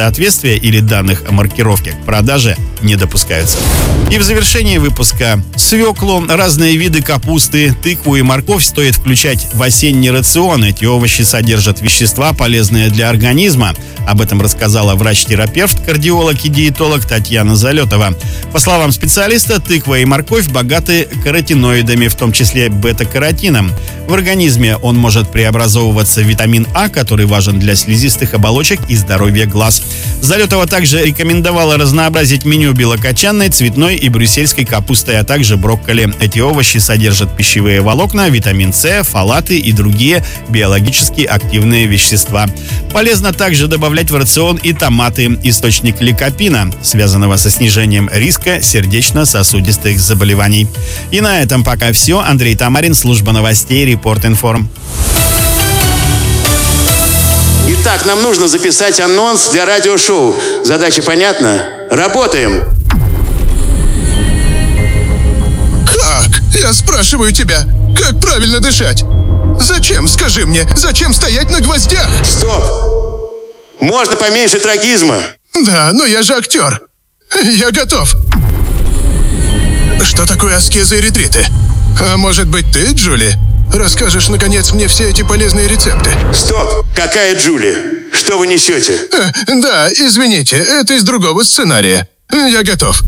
несоответствия или данных о маркировке к продаже не допускаются. И в завершении выпуска: свеклу, разные виды капусты, тыкву и морковь стоит включать в осенний рацион. Эти овощи содержат вещества, полезные для организма. Об этом рассказала врач-терапевт, кардиолог и диетолог Татьяна Залетова. По словам специалиста, тыква и морковь богаты каротиноидами, в том числе бета-каротином. В организме он может преобразовываться в витамин А, который важен для слизистых оболочек и здоровья глаз. Залетова также рекомендовала разнообразить меню белокочанной, цветной и брюссельской капустой, а также брокколи. Эти овощи содержат пищевые волокна, витамин С, фолаты и другие биологически активные вещества. Полезно также добавлять в рацион и томаты, источник ликопина, связанного со снижением риска сердечно-сосудистых заболеваний. И на этом пока все. Андрей Тамарин, служба новостей Репорт-Информ. Итак, нам нужно записать анонс для радиошоу. Задача понятна? Работаем! Как? Я спрашиваю тебя, как правильно дышать? Зачем, скажи мне, зачем стоять на гвоздях? Стоп! Можно поменьше трагизма. Да, но я же актер. Я готов. Что такое аскезы и ретриты? А может быть ты, Джули, расскажешь, наконец, мне все эти полезные рецепты? Стоп! Какая Джули? Что вы несете? Да, извините, это из другого сценария. Я готов.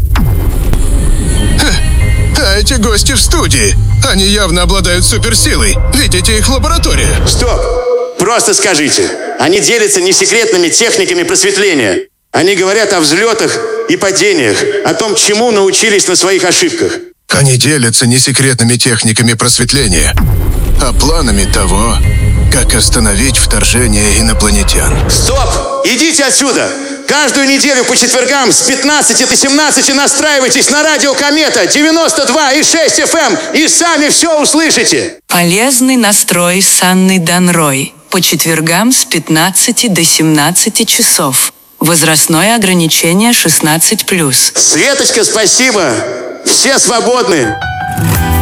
А эти гости в студии, они явно обладают суперсилой. Видите их лабораторию? Стоп! Просто скажите. Они делятся несекретными техниками просветления. Они говорят о взлетах и падениях, о том, чему научились на своих ошибках. Они делятся несекретными техниками просветления, а планами того, как остановить вторжение инопланетян. Стоп! Идите отсюда! Каждую неделю по четвергам с 15 до 17 настраивайтесь на радио Комета 92,6 FM и сами все услышите. Полезный настрой с Анной Данрой. По четвергам с 15 до 17 часов. Возрастное ограничение 16+. Светочка, спасибо. Все свободны.